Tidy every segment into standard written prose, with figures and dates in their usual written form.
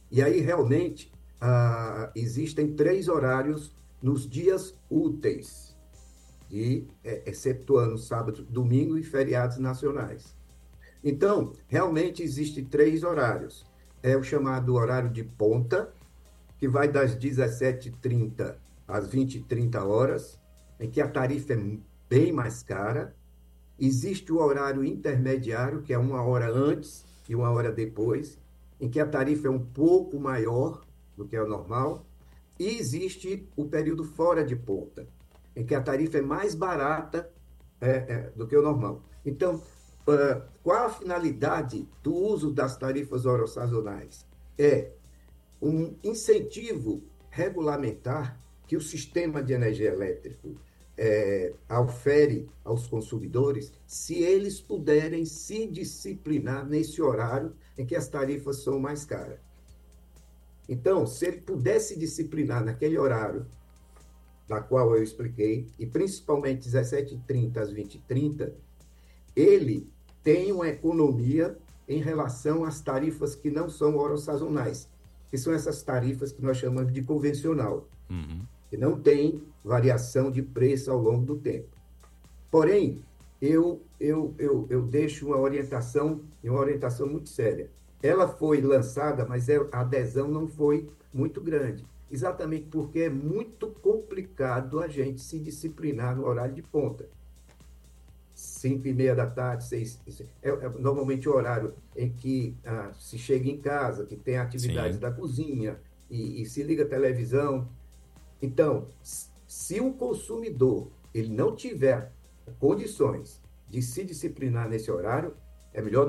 E aí, realmente, existem 3 horários nos dias úteis, excetuando sábado, domingo e feriados nacionais. Então, realmente, existem 3 horários. É o chamado horário de ponta, que vai das 17h30 às 20h30 horas, em que a tarifa é bem mais cara. Existe o horário intermediário, que é 1 hora antes e 1 hora depois, em que a tarifa é um pouco maior do que a normal. E existe o período fora de ponta, em que a tarifa é mais barata do que o normal. Então, qual a finalidade do uso das tarifas orossazonais? É um incentivo regulamentar que o sistema de energia elétrico ofere aos consumidores, se eles puderem se disciplinar nesse horário em que as tarifas são mais caras. Então, se ele pudesse disciplinar naquele horário, na qual eu expliquei, e principalmente 17h30 às 20h30, ele tem uma economia em relação às tarifas que não são orossazonais, que são essas tarifas que nós chamamos de convencional, que não tem variação de preço ao longo do tempo. Porém, eu deixo uma orientação muito séria. Ela foi lançada, mas a adesão não foi muito grande, exatamente porque é muito complicado a gente se disciplinar no horário de ponta. 5h30 da tarde, 6, normalmente o horário em que se chega em casa, que tem atividades da cozinha e se liga a televisão. Então, se o consumidor ele não tiver condições de se disciplinar nesse horário, é melhor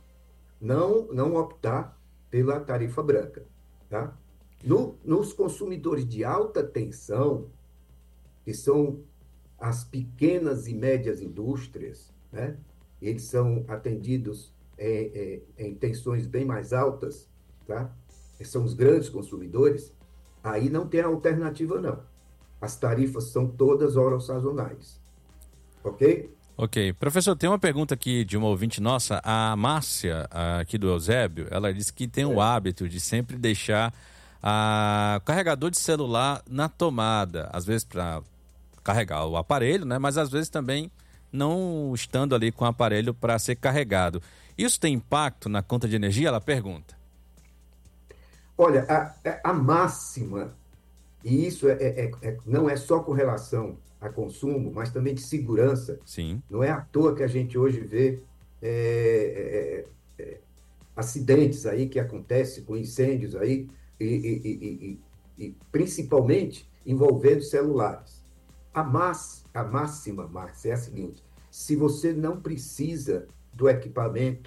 não optar pela tarifa branca. Tá? Nos consumidores de alta tensão, que são as pequenas e médias indústrias, né? Eles são atendidos em tensões bem mais altas, tá? São os grandes consumidores, aí não tem alternativa, não. As tarifas são todas orossazonais. Ok? Ok. Professor, tem uma pergunta aqui de uma ouvinte nossa, a Márcia, aqui do Eusébio. Ela disse que tem o hábito de sempre deixar o carregador de celular na tomada, às vezes para carregar o aparelho, né? Mas às vezes também não estando ali com o aparelho para ser carregado. Isso tem impacto na conta de energia? Ela pergunta. Olha, a máxima, e isso não é só com relação a consumo, mas também de segurança. Sim. Não é à toa que a gente hoje vê acidentes aí que acontecem com incêndios aí, e principalmente envolvendo celulares. A máxima, Márcia, é a seguinte: se você não precisa do equipamento,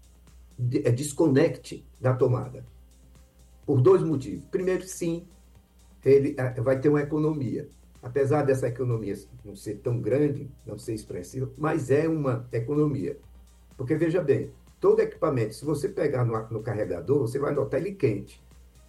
desconecte da tomada. Por 2 motivos. Primeiro, sim, ele vai ter uma economia. Apesar dessa economia não ser tão grande, não ser expressiva, mas é uma economia. Porque, veja bem, todo equipamento, se você pegar no carregador, você vai notar ele quente.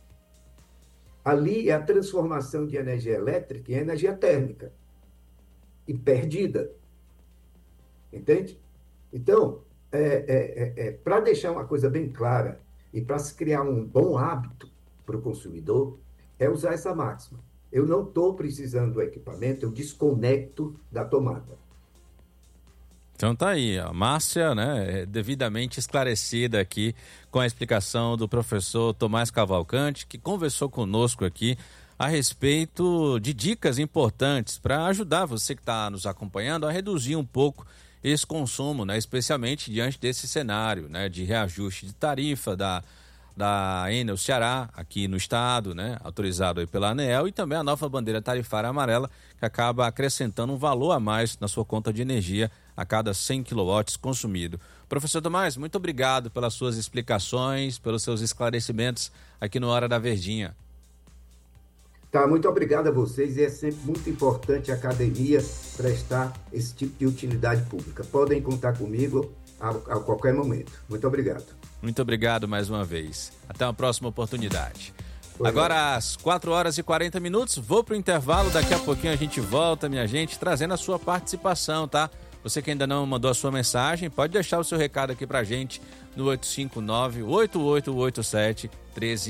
Ali é a transformação de energia elétrica em energia térmica. E perdida. Entende? Então, para deixar uma coisa bem clara e para se criar um bom hábito para o consumidor, é usar essa máxima. Eu não estou precisando do equipamento, eu desconecto da tomada. Então tá aí, a Márcia, né, devidamente esclarecida aqui com a explicação do professor Tomás Cavalcante, que conversou conosco aqui a respeito de dicas importantes para ajudar você que está nos acompanhando a reduzir um pouco esse consumo, né, especialmente diante desse cenário, né, de reajuste de tarifa da Enel Ceará, aqui no estado, né, autorizado aí pela ANEEL, e também a nova bandeira tarifária amarela, que acaba acrescentando um valor a mais na sua conta de energia a cada 100 kW consumido. Professor Tomás, muito obrigado pelas suas explicações, pelos seus esclarecimentos aqui no Hora da Verdinha. Tá, muito obrigado a vocês, e é sempre muito importante a academia prestar esse tipo de utilidade pública. Podem contar comigo a qualquer momento. Muito obrigado. Muito obrigado mais uma vez. Até uma próxima oportunidade. Agora às 4h40, vou para o intervalo, daqui a pouquinho a gente volta, minha gente, trazendo a sua participação, tá? Você que ainda não mandou a sua mensagem, pode deixar o seu recado aqui pra gente no 859-8887-13